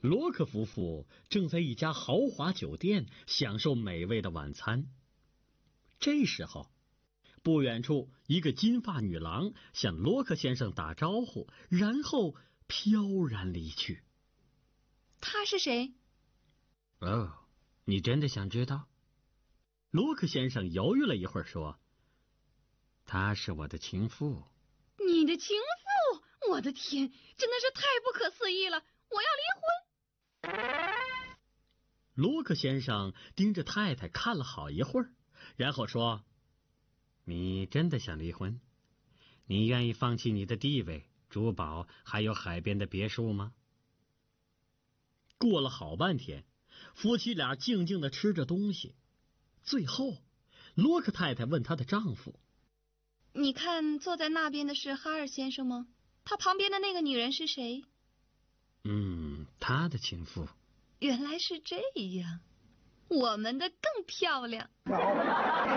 罗克夫妇正在一家豪华酒店享受美味的晚餐。这时候，不远处一个金发女郎向罗克先生打招呼，然后飘然离去。 她是谁？ 哦，你真的想知道？罗克先生犹豫了一会儿说：“她是我的情妇。” 你的情妇？我的天，真的是太不可思议了！我要离婚。 罗克先生盯着太太看了好一会儿，然后说：“你真的想离婚？你愿意放弃你的地位、珠宝，还有海边的别墅吗？”过了好半天，夫妻俩静静地吃着东西。最后，罗克太太问她的丈夫：“ 你看坐在那边的是哈尔先生吗？他旁边的那个女人是谁？”“ 他的情妇。”“ 原来是这样，我们的更漂亮。”